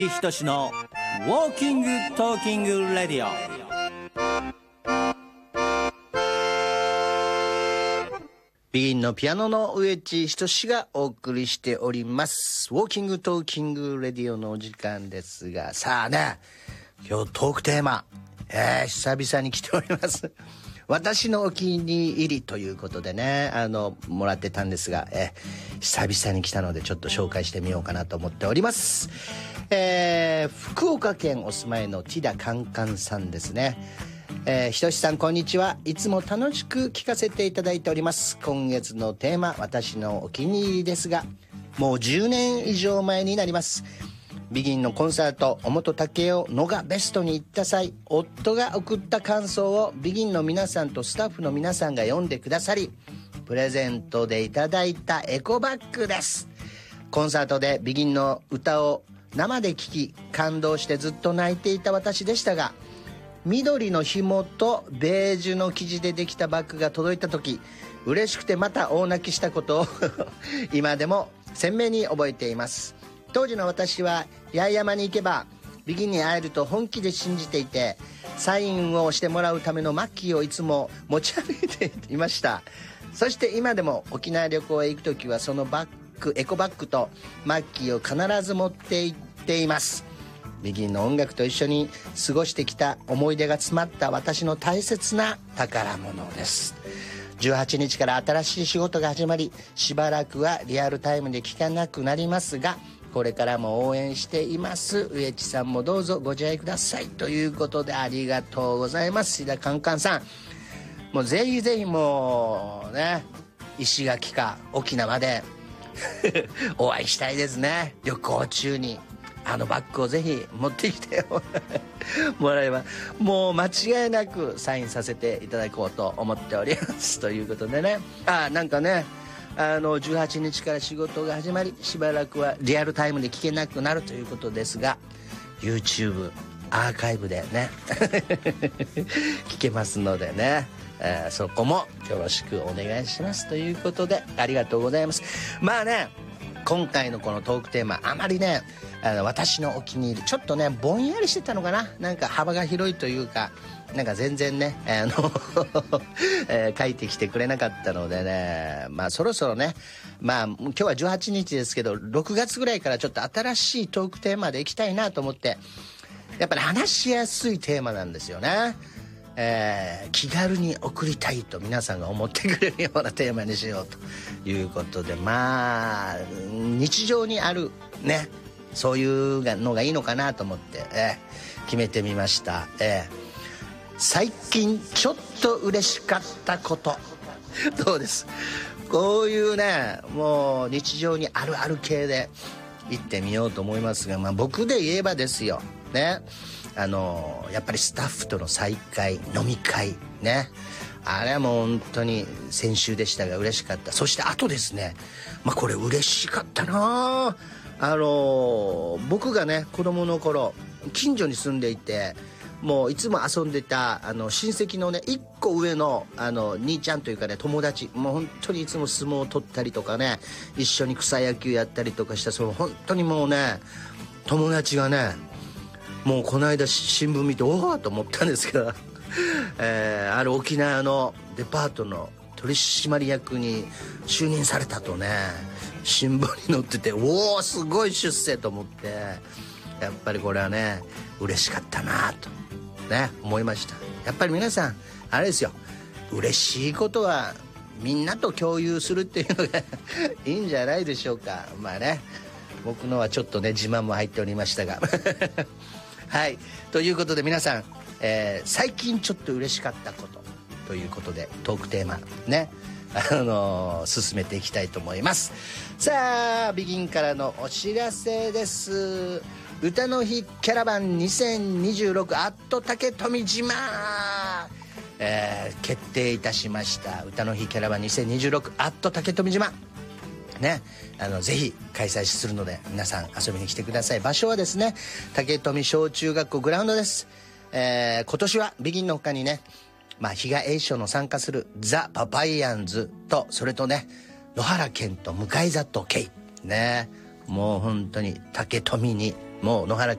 ひとしのウォーキングトーキングレディオ。 ビギンのピアノの植地ひとしがお送りしておりますウォーキングトーキングレディオのお時間ですが、さあね、今日トークテーマ、久々に来ております私のお気に入りということでね、もらってたんですが、久々に来たのでちょっと紹介してみようかなと思っております。福岡県お住まいのティダカンカンさんですね。ひとしさんこんにちは。いつも楽しく聞かせていただいております。今月のテーマ、私のお気に入りですが、もう10年以上前になります。ビギンのコンサート、表武雄のがベストに行った際、夫が送った感想をビギンの皆さんとスタッフの皆さんが読んでくださり、プレゼントでいただいたエコバッグです。コンサートでビギンの歌を生で聴き感動してずっと泣いていた私でしたが、緑の紐とベージュの生地でできたバッグが届いた時、嬉しくてまた大泣きしたことを今でも鮮明に覚えています。当時の私は八重山に行けばビギンに会えると本気で信じていて、サインをしてもらうためのマッキーをいつも持ち歩いていました。そして今でも沖縄旅行へ行くときはそのバッグ、エコバッグとマッキーを必ず持って行っています。ビギンの音楽と一緒に過ごしてきた思い出が詰まった私の大切な宝物です。18日から新しい仕事が始まり、しばらくはリアルタイムで聞かなくなりますが、これからも応援しています。植地さんもどうぞご自愛くださいということで、ありがとうございます。シダカンカンさん、もうぜひぜひもうね、石垣か沖縄でお会いしたいですね。旅行中にバッグをぜひ持ってきてもらえば、もう間違いなくサインさせていただこうと思っておりますということでね、なんかね、18日から仕事が始まり、しばらくはリアルタイムで聞けなくなるということですが、 YouTube アーカイブでね聞けますのでね、そこもよろしくお願いしますということで、ありがとうございます。まあね、今回のこのトークテーマ、あまりね、私のお気に入り、ちょっとねぼんやりしてたのかな、なんか幅が広いというか、なんか全然ね書いてきてくれなかったのでね、まあそろそろね、まあ今日は18日ですけど、6月ぐらいからちょっと新しいトークテーマでいきたいなと思って、やっぱり話しやすいテーマなんですよね。気軽に送りたいと皆さんが思ってくれるようなテーマにしようということで、まあ日常にあるね、そういうのがいいのかなと思って、決めてみました。最近ちょっと嬉しかったことどうです？こういうね、もう日常にあるある系で行ってみようと思いますが、まあ僕で言えばですよね、やっぱりスタッフとの再会、飲み会ね、あれはもう本当に先週でしたが嬉しかった。そしてあとですね、まあこれ嬉しかったな、僕がね子供の頃近所に住んでいて、もういつも遊んでた親戚のね1個上の兄ちゃんというかね、友達、もう本当にいつも相撲を取ったりとかね、一緒に草野球やったりとかした、その本当にもうね友達がね、もうこの間新聞見ておおと思ったんですけどある沖縄のデパートの取締役に就任されたとね新聞に載ってて、おおすごい出世と思って、やっぱりこれはね嬉しかったなとね思いました。やっぱり皆さんあれですよ、嬉しいことはみんなと共有するっていうのがいいんじゃないでしょうか。まあね、僕のはちょっとね自慢も入っておりましたがはい、ということで皆さん、最近ちょっと嬉しかったことということでトークテーマね進めていきたいと思います。さあビギンからのお知らせです。歌の日キャラバン2026竹富島、決定いたしました。歌の日キャラバン2026竹富島ね、ぜひ開催するので皆さん遊びに来てください。場所はですね竹富小中学校グラウンドです。今年はビギンの他にね、比嘉栄翔の参加するザ・パパイアンズと、それとね野原健と向井里圭ね、もう本当に竹富にもう野原